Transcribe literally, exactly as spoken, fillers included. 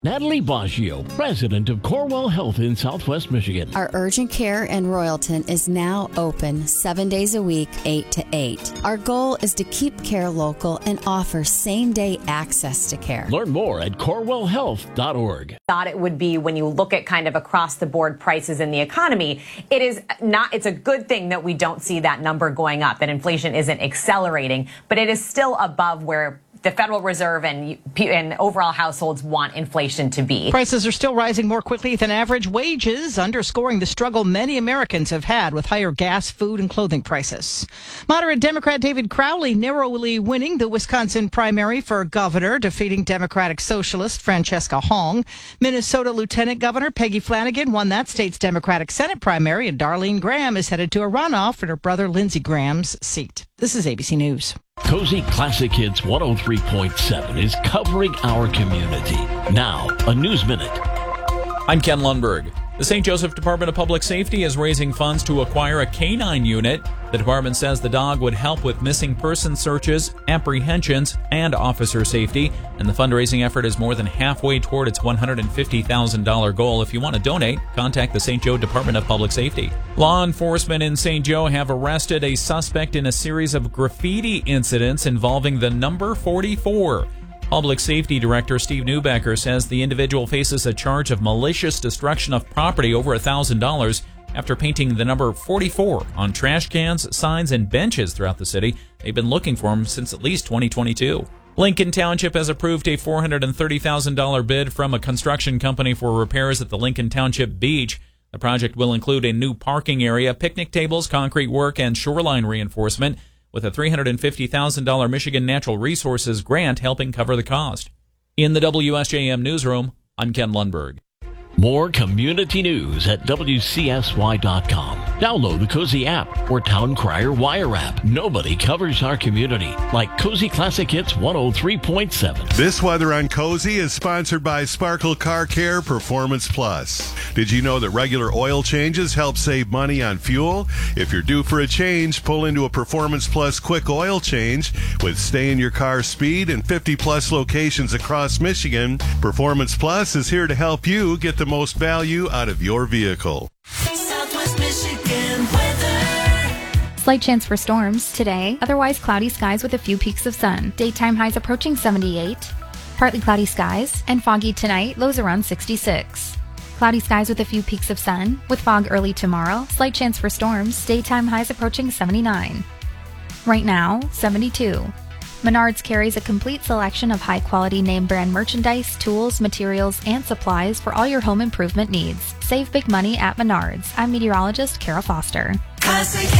Natalie Baggio, president of Corewell Health in Southwest Michigan. Our urgent care in Royalton is now open seven days a week, eight to eight. Our goal is to keep care local and offer same-day access to care. Learn more at corewell health dot org. Thought it would be when you look at kind of across the board prices in the economy. It is not, it's a good thing that we don't see that number going up, that inflation isn't accelerating, but it is still above where the Federal Reserve and, and overall households want inflation to be. Prices are still rising more quickly than average wages, underscoring the struggle many Americans have had with higher gas, food, and clothing prices. Moderate Democrat David Crowley narrowly winning the Wisconsin primary for governor, defeating Democratic Socialist Francesca Hong. Minnesota Lieutenant Governor Peggy Flanagan won that state's Democratic Senate primary, and Darlene Graham is headed to a runoff for her brother Lindsey Graham's seat. This is A B C News. Cozy Classic Hits one oh three point seven is covering our community. Now, a News Minute. I'm Ken Lundberg. The Saint Joseph Department of Public Safety is raising funds to acquire a canine unit. The department says the dog would help with missing person searches, apprehensions, and officer safety. And the fundraising effort is more than halfway toward its one hundred fifty thousand dollars goal. If you want to donate, contact the Saint Joe Department of Public Safety. Law enforcement in Saint Joe have arrested a suspect in a series of graffiti incidents involving the number forty-four. Public Safety Director Steve Newbecker says the individual faces a charge of malicious destruction of property over one thousand dollars after painting the number forty-four on trash cans, signs, and benches throughout the city. They've been looking for him since at least twenty twenty-two. Lincoln Township has approved a four hundred thirty thousand dollars bid from a construction company for repairs at the Lincoln Township Beach. The project will include a new parking area, picnic tables, concrete work, and shoreline reinforcement, with a three hundred fifty thousand dollars Michigan Natural Resources grant helping cover the cost. In the W S J M Newsroom, I'm Ken Lundberg. More community news at W C S Y dot com. Download the Cozy app or Town Crier Wire app. Nobody covers our community like Cozy Classic Hits one oh three point seven. This weather on Cozy is sponsored by Sparkle Car Care Performance Plus. Did you know that regular oil changes help save money on fuel? If you're due for a change, pull into a Performance Plus quick oil change with stay in your car speed and fifty plus locations across Michigan. Performance Plus is here to help you get the most value out of your vehicle. Southwest Michigan weather. Slight chance for storms today. Otherwise cloudy skies with a few peaks of sun. Daytime highs approaching seventy-eight. Partly cloudy skies and foggy tonight. Lows around sixty-six. Cloudy skies with a few peaks of sun. With fog early tomorrow. Slight chance for storms. Daytime highs approaching seventy-nine. Right now, seventy-two. Menards carries a complete selection of high-quality name-brand merchandise, tools, materials, and supplies for all your home improvement needs. Save big money at Menards. I'm meteorologist Kara Foster. Classic